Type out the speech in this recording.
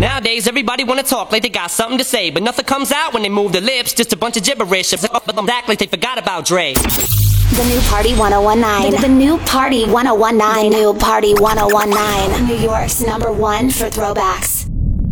Nowadays, everybody wanna talk like they got something to say, but nothing comes out when they move their lips, just a bunch of gibberish. But them act like they forgot about Dre. The new Party 1019. The new Party 1019. The new Party 1019. New York's #1 for throwbacks.